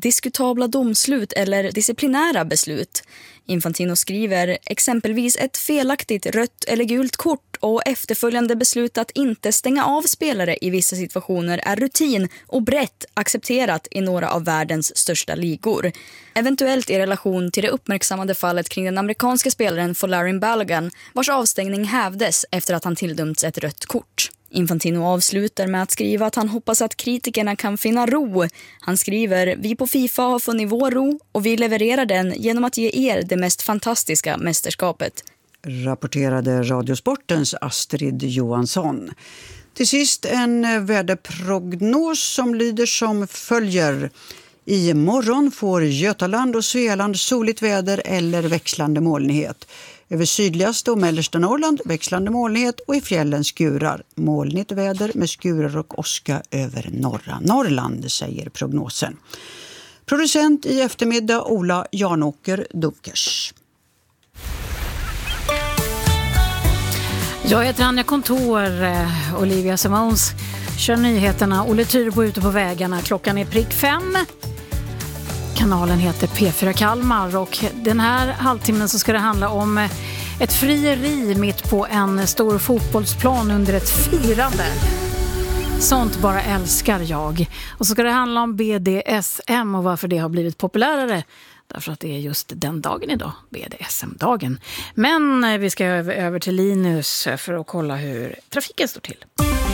diskutabla domslut eller disciplinära beslut. Infantino skriver exempelvis ett felaktigt rött eller gult kort och efterföljande beslut att inte stänga av spelare i vissa situationer är rutin och brett accepterat i några av världens största ligor. Eventuellt i relation till det uppmärksammade fallet kring den amerikanska spelaren Folarin Balogun, vars avstängning hävdes efter att han tilldömts ett rött kort. Infantino avslutar med att skriva att han hoppas att kritikerna kan finna ro. Han skriver: vi på FIFA har funnit vår ro och vi levererar den genom att ge er det mest fantastiska mästerskapet. Rapporterade Radiosportens Astrid Johansson. Till sist en väderprognos som lyder som följer. I morgon får Götaland och Svealand soligt väder eller växlande molnighet. Över sydligaste och mellersta Norrland växlande molnighet och i fjällen skurar. Molnigt väder med skurar och åska över norra Norrland, säger prognosen. Producent i eftermiddag Ola Janåker Dunkers. Jag heter Anja Kontor, Olivia Simons kör nyheterna. Olle Tyrbo ute på vägarna. Klockan är prick 5. Kanalen heter P4 Kalmar och den här halvtimmen så ska det handla om ett frieri mitt på en stor fotbollsplan under ett firande. Sånt bara älskar jag. Och så ska det handla om BDSM och varför det har blivit populärare. Därför att det är just den dagen idag, BDSM-dagen. Men vi ska över till Linus för att kolla hur trafiken står till.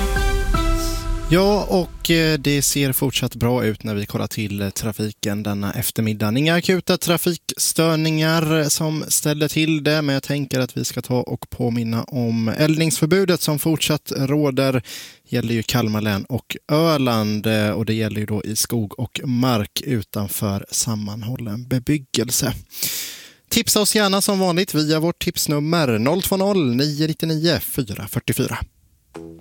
Ja, och det ser fortsatt bra ut när vi kollar till trafiken denna eftermiddag. Inga akuta trafikstörningar som ställer till det, men jag tänker att vi ska ta och påminna om eldningsförbudet som fortsatt råder. Gäller ju Kalmar län och Öland och det gäller ju då i skog och mark utanför sammanhållen bebyggelse. Tipsa oss gärna som vanligt via vårt tipsnummer 020 999 444.